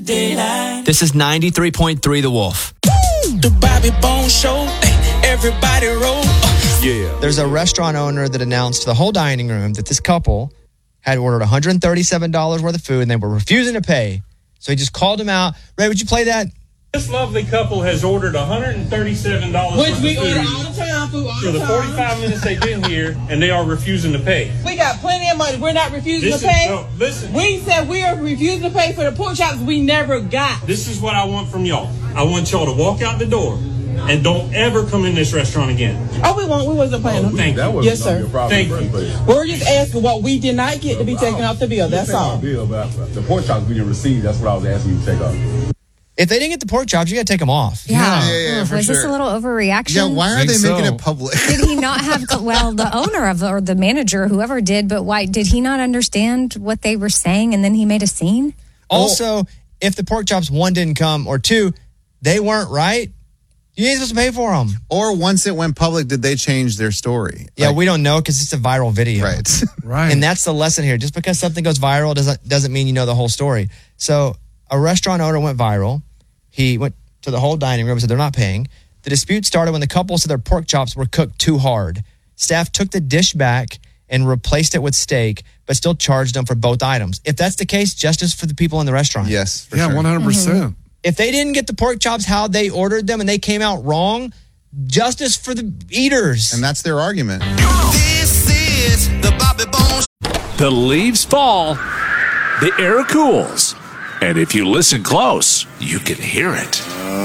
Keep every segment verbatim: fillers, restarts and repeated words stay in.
daylight. This is ninety-three point three The Wolf. The Bobby Bones Show. Everybody roll. Yeah. There's a restaurant owner that announced to the whole dining room that this couple had ordered one hundred thirty-seven dollars worth of food and they were refusing to pay. So he just called them out. Ray, would you play that? This lovely couple has ordered one hundred thirty-seven dollars Which worth we of food order all the time, food all for the the time. forty-five minutes they've been here, and they are refusing to pay. We got plenty of money. We're not refusing This to is- pay. no, listen. We said we are refusing to pay for the pork chops we never got. This is what I want from y'all. I want y'all to walk out the door and don't ever come in this restaurant again. Oh, we won't. We wasn't playing them. Thank you. Yes, sir. Thank you. We're just asking what we did not get to be taken off the bill. That's all. Bill, but the pork chops we didn't receive. That's what I was asking you to take off. If they didn't get the pork chops, you got to take them off. Yeah, Yeah, yeah, yeah, Ugh, for was this sure. a little overreaction? Yeah, why are Think they so. making it public? Did he not have, well, the owner of the, or the manager, whoever did, but why, did he not understand what they were saying and then he made a scene? Also, if the pork chops, one, didn't come, or two, they weren't right, you ain't supposed to pay for them. Or once it went public, did they change their story? Yeah, Like- we don't know because it's a viral video. Right. Right. And that's the lesson here. Just because something goes viral doesn't doesn't mean you know the whole story. So a restaurant owner went viral. He went to the whole dining room and said they're not paying. The dispute started when the couple said their pork chops were cooked too hard. Staff took the dish back and replaced it with steak, but still charged them for both items. If that's the case, justice for the people in the restaurant. Yes, for yeah, sure. one hundred percent. If they didn't get the pork chops how they ordered them and they came out wrong, justice for the eaters. And that's their argument. This is the Bobby Bones. The leaves fall, the air cools, and if you listen close, you can hear it.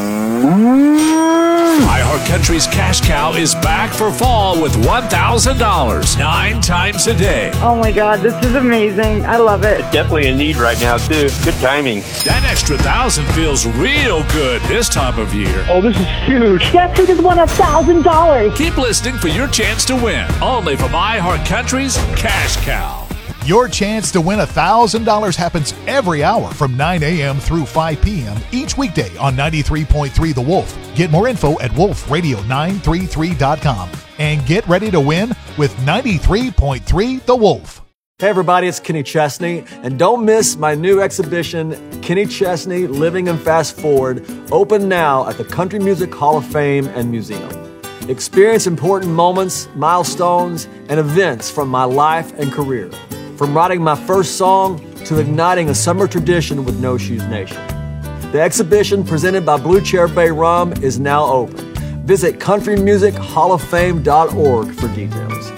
iHeartCountry's Cash Cow is back for fall with one thousand dollars nine times a day. Oh my God, this is amazing. I love it. Definitely a need right now, too. Good timing. That extra thousand feels real good this time of year. Oh, this is huge. Guess who just won a thousand dollars? Keep listening for your chance to win, only from iHeartCountry's Cash Cow. Your chance to win one thousand dollars happens every hour from nine a.m. through five p.m. each weekday on ninety-three point three The Wolf. Get more info at wolf radio nine three three dot com and get ready to win with ninety-three point three The Wolf. Hey everybody, it's Kenny Chesney, and don't miss my new exhibition, Kenny Chesney Living and Fast Forward, open now at the Country Music Hall of Fame and Museum. Experience important moments, milestones, and events from my life and career. From writing my first song to igniting a summer tradition with No Shoes Nation. The exhibition presented by Blue Chair Bay Rum is now open. Visit country music hall of fame dot org for details.